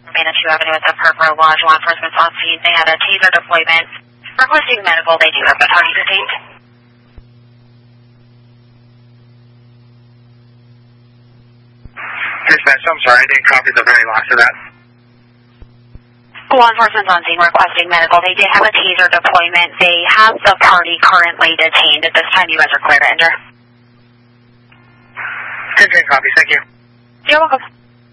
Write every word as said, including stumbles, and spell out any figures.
Manitou Avenue at the Purple Lodge. Law enforcement's on scene. They had a taser deployment. Requesting medical. They do have the party detained. Dispatch, I'm sorry, I didn't copy the very last of that. Law enforcement's on scene requesting medical. They did have a taser deployment. They have the party currently detained. At this time, you guys are clear to enter. ten ten copy, thank you. You're welcome.